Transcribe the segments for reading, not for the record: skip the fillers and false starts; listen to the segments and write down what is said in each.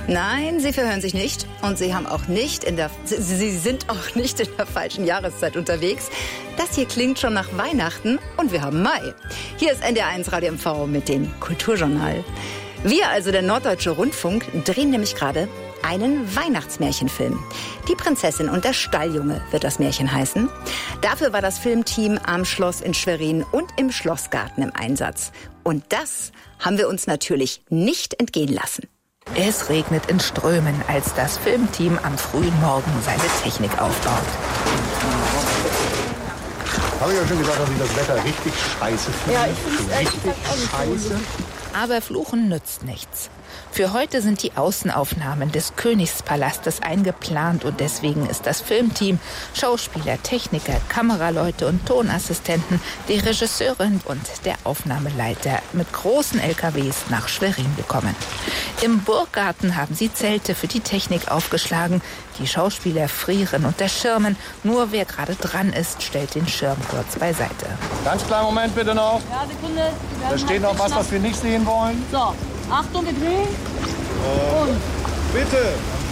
Nein, sie verhören sich nicht und sie sind auch nicht in der falschen Jahreszeit unterwegs. Das hier klingt schon nach Weihnachten und wir haben Mai. Hier ist NDR1 Radio MV mit dem Kulturjournal. Wir, also der Norddeutsche Rundfunk, drehen nämlich gerade einen Weihnachtsmärchenfilm. Die Prinzessin und der Stalljunge wird das Märchen heißen. Dafür war das Filmteam am Schloss in Schwerin und im Schlossgarten im Einsatz. Und das haben wir uns natürlich nicht entgehen lassen. Es regnet in Strömen, als das Filmteam am frühen Morgen seine Technik aufbaut. Habe ich ja schon gesagt, dass ich das Wetter richtig scheiße finde. Ja, ich finde es richtig scheiße. Aber Fluchen nützt nichts. Für heute sind die Außenaufnahmen des Königspalastes eingeplant und deswegen ist das Filmteam, Schauspieler, Techniker, Kameraleute und Tonassistenten, die Regisseurin und der Aufnahmeleiter mit großen LKWs nach Schwerin gekommen. Im Burggarten haben sie Zelte für die Technik aufgeschlagen. Die Schauspieler frieren unter Schirmen. Nur wer gerade dran ist, stellt den Schirm kurz beiseite. Ganz kleinen Moment bitte noch. Ja, Sekunde. Da steht noch was wir nicht sehen wollen. So, Achtung, wir drehen. Und. Bitte.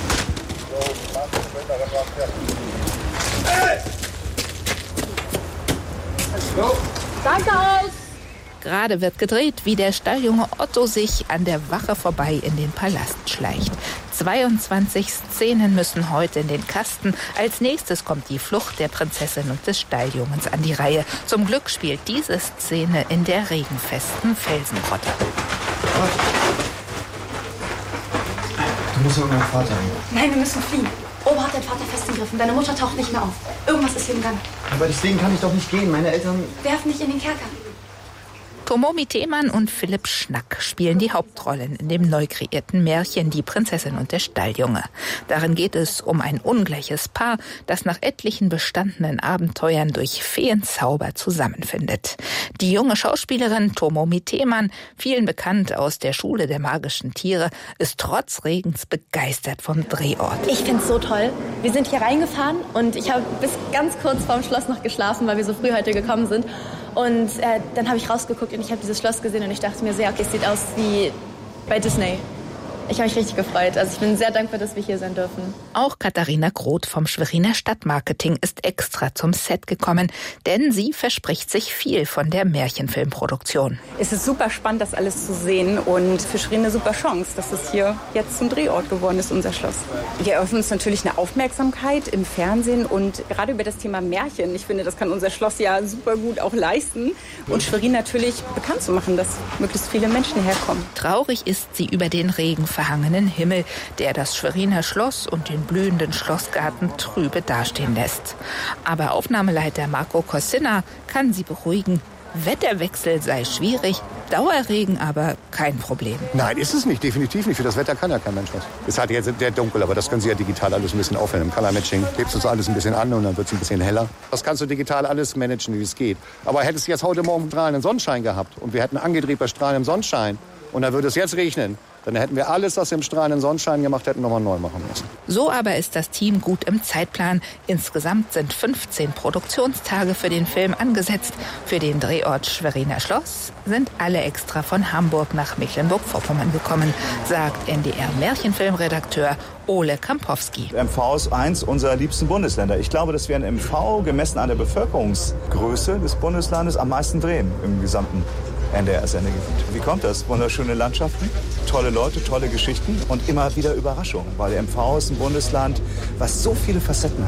Danke aus. Gerade wird gedreht, wie der Stalljunge Otto sich an der Wache vorbei in den Palast schleicht. 22 Szenen müssen heute in den Kasten. Als nächstes kommt die Flucht der Prinzessin und des Stalljungens an die Reihe. Zum Glück spielt diese Szene in der regenfesten Felsengrotte. Du musst irgendeinen Vater haben. Nein, wir müssen fliehen. Opa hat deinen Vater festgegriffen. Deine Mutter taucht nicht mehr auf. Irgendwas ist hier im Gang. Aber deswegen kann ich doch nicht gehen. Meine Eltern... Werfen dich in den Kerker. Tomomi Themann und Philipp Schnack spielen die Hauptrollen in dem neu kreierten Märchen Die Prinzessin und der Stalljunge. Darin geht es um ein ungleiches Paar, das nach etlichen bestandenen Abenteuern durch Feenzauber zusammenfindet. Die junge Schauspielerin Tomomi Themann, vielen bekannt aus der Schule der magischen Tiere, ist trotz Regens begeistert vom Drehort. Ich find's so toll. Wir sind hier reingefahren und ich habe bis ganz kurz vorm Schloss noch geschlafen, weil wir so früh heute gekommen sind. Und dann habe ich rausgeguckt und ich habe dieses Schloss gesehen und ich dachte mir sehr, okay, es sieht aus wie bei Disney. Ich habe mich richtig gefreut. Also ich bin sehr dankbar, dass wir hier sein dürfen. Auch Katharina Groth vom Schweriner Stadtmarketing ist extra zum Set gekommen, denn sie verspricht sich viel von der Märchenfilmproduktion. Es ist super spannend, das alles zu sehen und für Schwerin eine super Chance, dass es hier jetzt zum Drehort geworden ist, unser Schloss. Wir eröffnen uns natürlich eine Aufmerksamkeit im Fernsehen und gerade über das Thema Märchen. Ich finde, das kann unser Schloss ja super gut auch leisten und Schwerin natürlich bekannt zu machen, dass möglichst viele Menschen herkommen. Traurig ist sie über den regenverhangenen Himmel, der das Schweriner Schloss und den blühenden Schlossgarten trübe dastehen lässt. Aber Aufnahmeleiter Marco Cossina kann sie beruhigen. Wetterwechsel sei schwierig, Dauerregen aber kein Problem. Nein, ist es nicht, definitiv nicht. Für das Wetter kann ja kein Mensch was. Es hat jetzt sehr dunkel, aber das können Sie ja digital alles ein bisschen aufhellen. Im Color Matching klebst du das alles ein bisschen an und dann wird es ein bisschen heller. Das kannst du digital alles managen, wie es geht. Aber hättest du jetzt heute Morgen strahlenden Sonnenschein gehabt und wir hätten angedreht bei strahlendem Sonnenschein und dann würde es jetzt regnen, dann hätten wir alles, was wir im strahlenden Sonnenschein gemacht hätten, nochmal neu machen müssen. So aber ist das Team gut im Zeitplan. Insgesamt sind 15 Produktionstage für den Film angesetzt. Für den Drehort Schweriner Schloss sind alle extra von Hamburg nach Mecklenburg-Vorpommern gekommen, sagt NDR-Märchenfilmredakteur Ole Kampowski. MV ist eins unserer liebsten Bundesländer. Ich glaube, dass wir in MV, gemessen an der Bevölkerungsgröße des Bundeslandes, am meisten drehen im gesamten NDR-Sendegebiet. Wie kommt das? Wunderschöne Landschaften, tolle Leute, tolle Geschichten und immer wieder Überraschungen. Weil MV ist ein Bundesland, was so viele Facetten hat.